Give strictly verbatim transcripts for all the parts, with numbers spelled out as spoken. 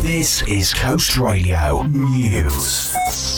This is Coast Radio News.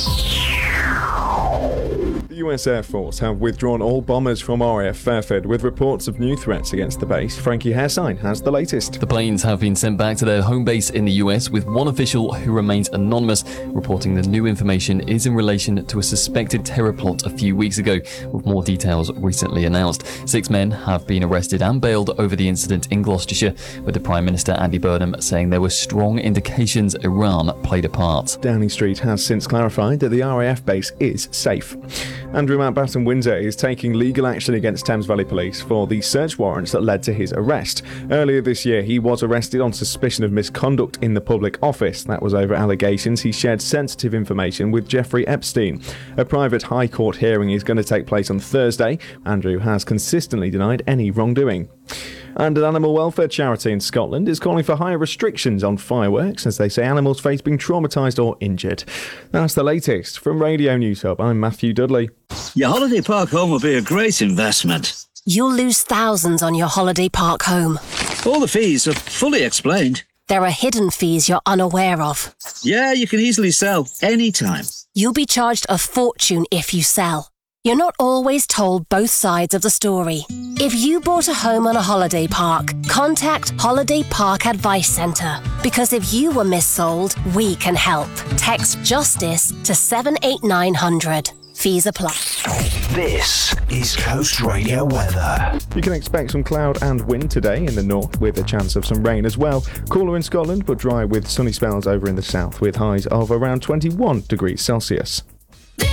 The U S Air Force have withdrawn all bombers from R A F Fairford with reports of new threats against the base. Frankie Hairsign has the latest. The planes have been sent back to their home base in the U S, with one official who remains anonymous reporting the new information is in relation to a suspected terror plot a few weeks ago, with more details recently announced. Six men have been arrested and bailed over the incident in Gloucestershire, with the Prime Minister Andy Burnham saying there were strong indications Iran played a part. Downing Street has since clarified that the R A F base is safe. Andrew Mountbatten Windsor is taking legal action against Thames Valley Police for the search warrants that led to his arrest. Earlier this year, he was arrested on suspicion of misconduct in the public office. That was over allegations he shared sensitive information with Jeffrey Epstein. A private High Court hearing is going to take place on Thursday. Andrew has consistently denied any wrongdoing. And an animal welfare charity in Scotland is calling for higher restrictions on fireworks as they say animals face being traumatised or injured. That's the latest. From Radio News Hub, I'm Matthew Dudley. Your holiday park home will be a great investment. You'll lose thousands on your holiday park home. All the fees are fully explained. There are hidden fees you're unaware of. Yeah, you can easily sell anytime. You'll be charged a fortune if you sell. You're not always told both sides of the story. If you bought a home on a holiday park, contact Holiday Park Advice Centre. Because if you were missold, we can help. Text JUSTICE to seven eight nine hundred. Fees apply. This is Coast Radio weather. You can expect some cloud and wind today in the north with a chance of some rain as well. Cooler in Scotland but dry with sunny spells over in the south with highs of around twenty-one degrees Celsius.